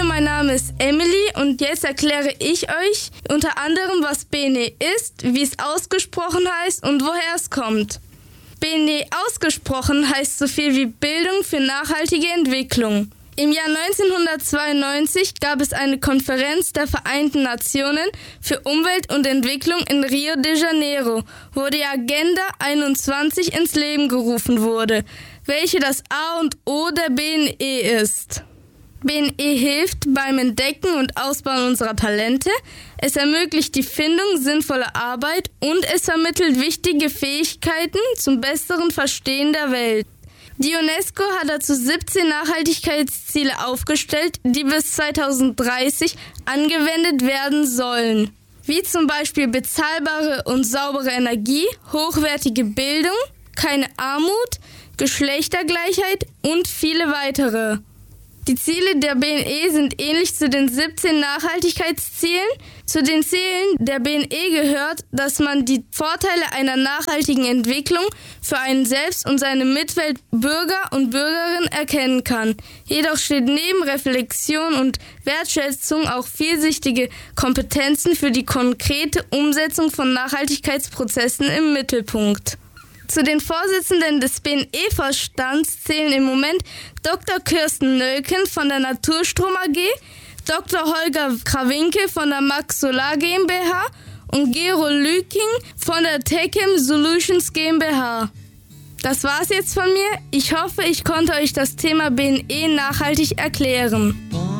Hallo, mein Name ist Emily und jetzt erkläre ich euch unter anderem, was BNE ist, wie es ausgesprochen heißt und woher es kommt. BNE ausgesprochen heißt so viel wie Bildung für nachhaltige Entwicklung. Im Jahr 1992 gab es eine Konferenz der Vereinten Nationen für Umwelt und Entwicklung in Rio de Janeiro, wo die Agenda 21 ins Leben gerufen wurde, welche das A und O der BNE ist. BNE hilft beim Entdecken und Ausbauen unserer Talente, es ermöglicht die Findung sinnvoller Arbeit und es vermittelt wichtige Fähigkeiten zum besseren Verstehen der Welt. Die UNESCO hat dazu 17 Nachhaltigkeitsziele aufgestellt, die bis 2030 angewendet werden sollen, wie zum Beispiel bezahlbare und saubere Energie, hochwertige Bildung, keine Armut, Geschlechtergleichheit und viele weitere. Die Ziele der BNE sind ähnlich zu den 17 Nachhaltigkeitszielen. Zu den Zielen der BNE gehört, dass man die Vorteile einer nachhaltigen Entwicklung für einen selbst und seine Mitwelt, Bürger und Bürgerinnen erkennen kann. Jedoch steht neben Reflexion und Wertschätzung auch vielschichtige Kompetenzen für die konkrete Umsetzung von Nachhaltigkeitsprozessen im Mittelpunkt. Zu den Vorsitzenden des BNE-Vorstands zählen im Moment Dr. Kirsten Nölken von der Naturstrom AG, Dr. Holger Krawinkel von der Max Solar GmbH und Gero Lüking von der Techem Solutions GmbH. Das war's jetzt von mir. Ich hoffe, ich konnte euch das Thema BNE nachhaltig erklären.